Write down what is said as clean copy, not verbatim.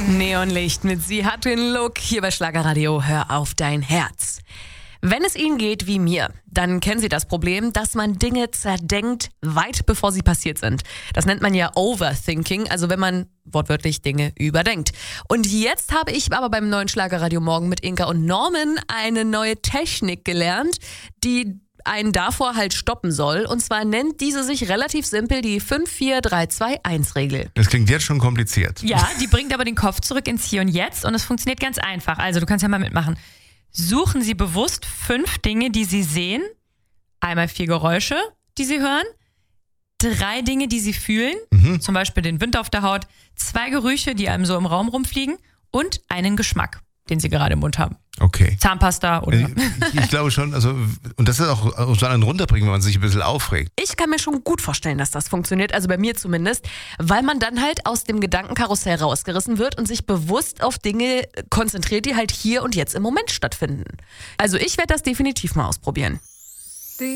Neonlicht mit Sie hat den Look hier bei Schlagerradio. Hör auf dein Herz. Wenn es Ihnen geht wie mir, dann kennen Sie das Problem, dass man Dinge zerdenkt, weit bevor sie passiert sind. Das nennt man ja Overthinking, also wenn man wortwörtlich Dinge überdenkt. Und jetzt habe ich aber beim neuen Schlagerradio Morgen mit Inka und Norman eine neue Technik gelernt, die einen davor halt stoppen soll. Und zwar nennt diese sich relativ simpel die 5-4-3-2-1-Regel. Das klingt jetzt schon kompliziert. Ja, die bringt aber den Kopf zurück ins Hier und Jetzt und es funktioniert ganz einfach. Also du kannst ja mal mitmachen. Suchen Sie bewusst 5 Dinge, die Sie sehen. Einmal 4 Geräusche, die Sie hören. 3 Dinge, die Sie fühlen. Zum Beispiel den Wind auf der Haut. 2 Gerüche, die einem so im Raum rumfliegen. Und einen Geschmack, den Sie gerade im Mund haben. Okay. Zahnpasta oder... Ich glaube schon, also, und das ist auch so einen runterbringen, wenn man sich ein bisschen aufregt. Ich kann mir schon gut vorstellen, dass das funktioniert, also bei mir zumindest, weil man dann halt aus dem Gedankenkarussell rausgerissen wird und sich bewusst auf Dinge konzentriert, die halt hier und jetzt im Moment stattfinden. Also ich werde das definitiv mal ausprobieren.